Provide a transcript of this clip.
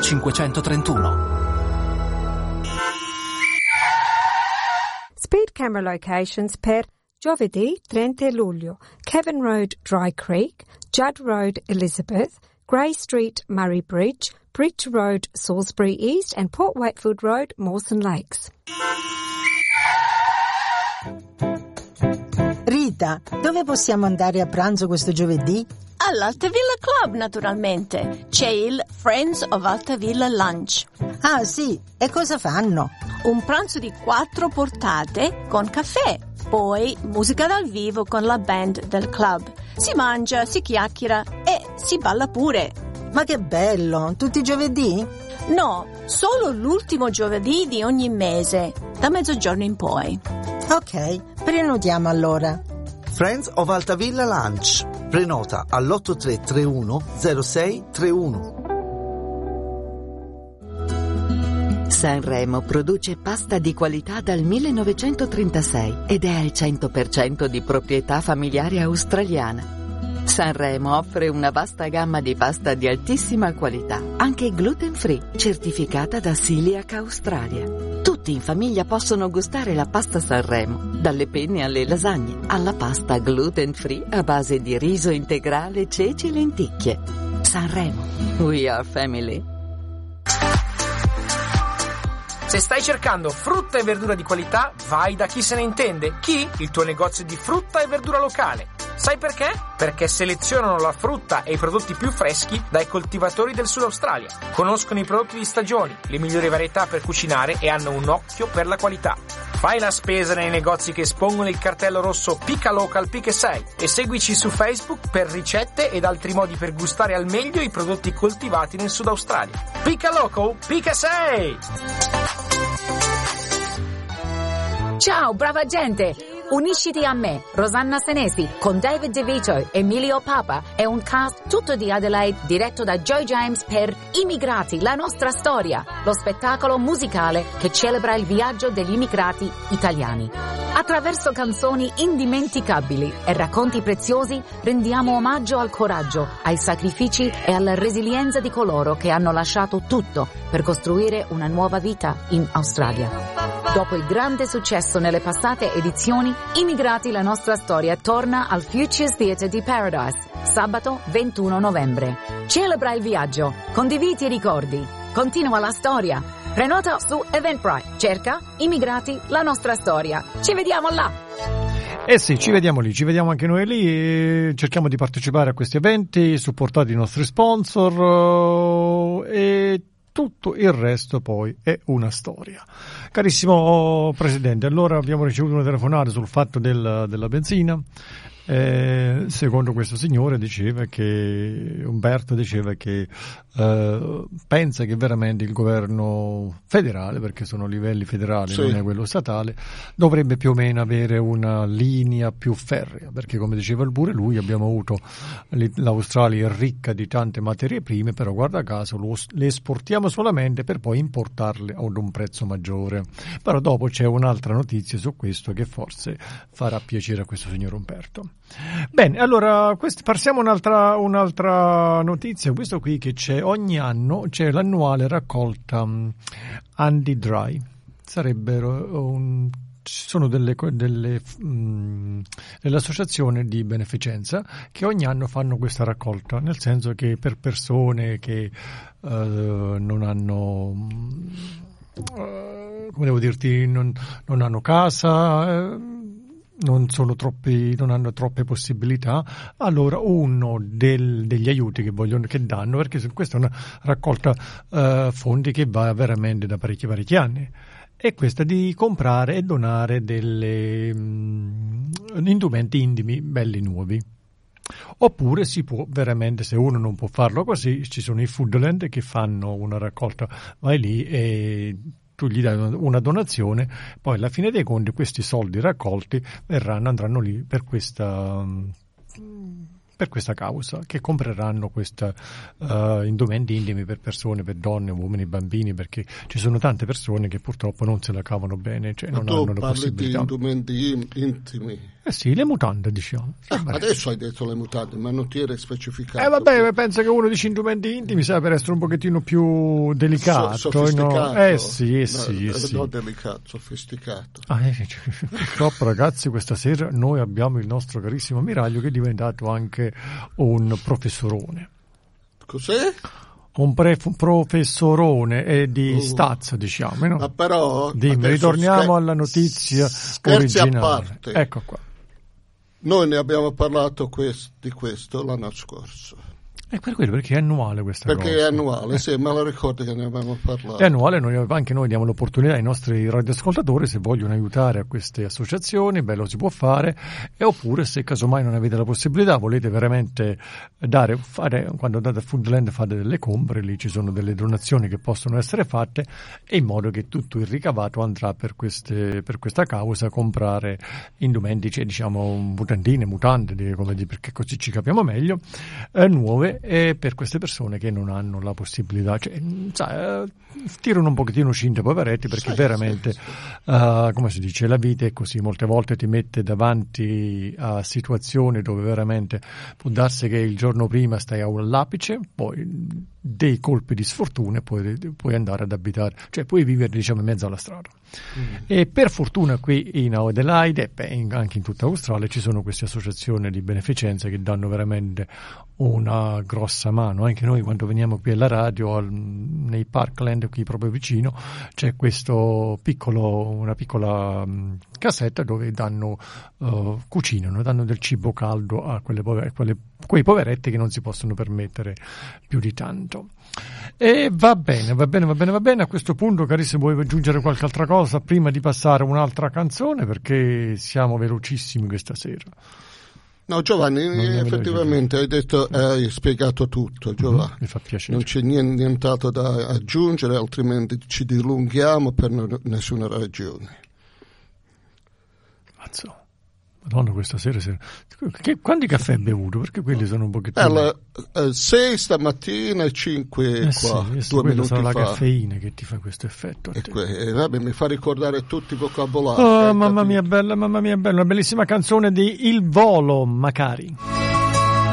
531. Speed camera locations per giovedì 30 luglio, Kevin Road, Dry Creek, Judd Road, Elizabeth, Grey Street, Murray Bridge, Bridge Road, Salisbury East, and Port Wakefield Road, Mawson Lakes. Rita, dove possiamo andare a pranzo questo giovedì? All'Alta Villa Club, naturalmente. C'è il Friends of Alta Villa Lunch. Ah, sì. E cosa fanno? Un pranzo di 4 portate con caffè. Poi musica dal vivo con la band del club. Si mangia, si chiacchiera e si balla pure. Ma che bello! Tutti i giovedì? No, solo l'ultimo giovedì di ogni mese, da mezzogiorno in poi. Ok, prenotiamo allora. Friends of Alta Villa Lunch. Prenota all'8331 0631. Sanremo produce pasta di qualità dal 1936 ed è al 100% di proprietà familiare australiana. Sanremo offre una vasta gamma di pasta di altissima qualità, anche gluten free, certificata da Celiac Australia. Tutti in famiglia possono gustare la pasta Sanremo, dalle penne alle lasagne, alla pasta gluten free a base di riso integrale, ceci e lenticchie. Sanremo, we are family. Se stai cercando frutta e verdura di qualità, vai da Chi se ne intende. Chi? Il tuo negozio di frutta e verdura locale. Sai perché? Perché selezionano la frutta e i prodotti più freschi dai coltivatori del Sud Australia. Conoscono i prodotti di stagione, le migliori varietà per cucinare e hanno un occhio per la qualità. Fai la spesa nei negozi che espongono il cartello rosso Pica Local Pica 6 e seguici su Facebook per ricette ed altri modi per gustare al meglio i prodotti coltivati nel Sud Australia. Pica Local Pica 6! Ciao, brava gente! Unisciti a me, Rosanna Senesi, con David DeVito, Emilio Papa e un cast tutto di Adelaide diretto da Joy James per Immigrati, la nostra storia, lo spettacolo musicale che celebra il viaggio degli immigrati italiani. Attraverso canzoni indimenticabili e racconti preziosi rendiamo omaggio al coraggio, ai sacrifici e alla resilienza di coloro che hanno lasciato tutto per costruire una nuova vita in Australia. Dopo il grande successo nelle passate edizioni, Immigrati la nostra storia torna al Futures Theatre di Paradise, sabato 21 novembre. Celebra il viaggio, condividi i ricordi, continua la storia. Prenota su Eventbrite, cerca Immigrati la nostra storia. Ci vediamo là! Eh sì, ci vediamo lì, ci vediamo anche noi lì e cerchiamo di partecipare a questi eventi, supportati i nostri sponsor e tutto il resto poi è una storia. Carissimo Presidente, allora abbiamo ricevuto una telefonata sul fatto della benzina. Secondo questo signore Umberto diceva che pensa che veramente il governo federale, perché sono livelli federali, sì, non è quello statale, dovrebbe più o meno avere una linea più ferrea, perché come diceva pure lui abbiamo avuto l'Australia è ricca di tante materie prime, però guarda caso le esportiamo solamente per poi importarle ad un prezzo maggiore. Però dopo c'è un'altra notizia su questo che forse farà piacere a questo signor Umberto. Bene, allora passiamo un'altra notizia, questo qui che ogni anno c'è l'annuale raccolta Andy Dry. Sono delle associazioni di beneficenza che ogni anno fanno questa raccolta, nel senso che per persone che non hanno come devo dirti non hanno casa, non hanno troppe possibilità, allora uno degli aiuti che danno, perché questa è una raccolta fondi che va veramente da parecchi anni, è questa di comprare e donare delle indumenti intimi belli nuovi. Oppure si può veramente, se uno non può farlo così, ci sono i Foodland che fanno una raccolta, vai lì e tu gli dai una donazione, poi alla fine dei conti questi soldi raccolti andranno lì per questa per questa causa, che compreranno questi indumenti intimi per persone, per donne, uomini, bambini, perché ci sono tante persone che purtroppo non se la cavano bene, cioè non hanno la possibilità. Ma tu parli di indumenti intimi? Sì, le mutande, diciamo. Adesso hai detto le mutande, ma non ti eri specificato. Vabbè, penso che uno dice indumenti intimi sa per essere un pochettino più delicato. Sofisticato. No? Sì. No, delicato, sofisticato. Purtroppo, ragazzi, questa sera noi abbiamo il nostro carissimo ammiraglio che è diventato anche un professorone. Cos'è? Un professorone di stazza, diciamo, no? Ma però dimmi, ritorniamo alla notizia originale. A parte, ecco qua. Noi ne abbiamo parlato di questo l'anno scorso. È per quello, perché è annuale questa cosa. Perché è annuale, sì, me lo ricordo che ne avevamo parlato. È annuale, anche noi diamo l'opportunità ai nostri radioascoltatori, se vogliono aiutare a queste associazioni, lo si può fare, oppure se casomai non avete la possibilità, volete veramente fare, quando andate a Foodland fate delle compere, lì ci sono delle donazioni che possono essere fatte, e in modo che tutto il ricavato andrà per questa causa a comprare indumenti, cioè diciamo mutandine, mutande, perché così ci capiamo meglio, nuove, e per queste persone che non hanno la possibilità, tirano un pochettino cinta poveretti, perché veramente come si dice, la vita è così, molte volte ti mette davanti a situazioni dove veramente può darsi che il giorno prima stai all'apice, poi dei colpi di sfortuna e puoi andare ad abitare, cioè puoi vivere diciamo in mezzo alla strada. E per fortuna qui in Adelaide e anche in tutta Australia ci sono queste associazioni di beneficenza che danno veramente una grossa mano. Anche noi quando veniamo qui alla radio nei Parkland qui proprio vicino c'è una piccola casetta dove cucinano, danno del cibo caldo a quei poveretti che non si possono permettere più di tanto. E va bene. A questo punto, carissimo, vuoi aggiungere qualche altra cosa prima di passare a un'altra canzone, perché siamo velocissimi questa sera? No, Giovanni, effettivamente hai spiegato tutto, Giovanni. Mi fa piacere. Non c'è nient'altro da aggiungere, altrimenti ci dilunghiamo per nessuna ragione. Mazzo. Madonna, questa sera quanti caffè hai bevuto? Perché quelli sono un pochettino... 6 stamattina e 5 qua, 2 minuti fa. Sarà la caffeina che ti fa questo effetto. Vabbè, mi fa ricordare tutti i vocabolari. Mamma mia bella, una bellissima canzone di Il Volo, Macari.